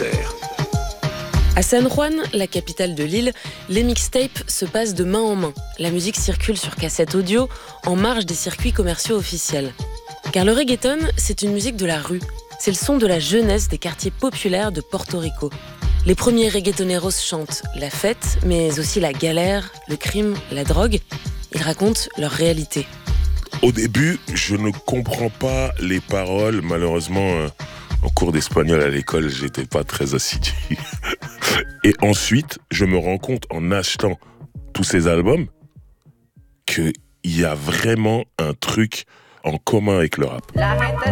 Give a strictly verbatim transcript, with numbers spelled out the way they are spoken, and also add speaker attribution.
Speaker 1: Inter.
Speaker 2: À San Juan, la capitale de l'île, les mixtapes se passent de main en main. La musique circule sur cassette audio en marge des circuits commerciaux officiels. Car le reggaeton, c'est une musique de la rue. C'est le son de la jeunesse des quartiers populaires de Porto Rico. Les premiers reggaetoneros chantent la fête, mais aussi la galère, le crime, la drogue. Ils racontent leur réalité.
Speaker 3: Au début, je ne comprends pas les paroles. Malheureusement, euh, en cours d'espagnol à l'école, j'étais pas très assidu. Et ensuite, je me rends compte en achetant tous ces albums qu'il y a vraiment un truc en commun avec le rap.
Speaker 4: La gente